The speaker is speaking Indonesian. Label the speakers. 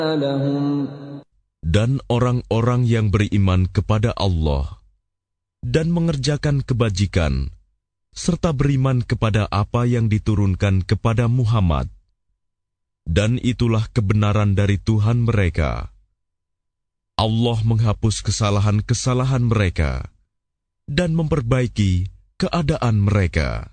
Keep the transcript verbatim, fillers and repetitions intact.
Speaker 1: لهم
Speaker 2: Dan orang-orang yang beriman kepada Allah dan mengerjakan kebajikan, serta beriman kepada apa yang diturunkan kepada Muhammad. Dan itulah kebenaran dari Tuhan mereka. Allah menghapus kesalahan-kesalahan mereka dan memperbaiki keadaan mereka.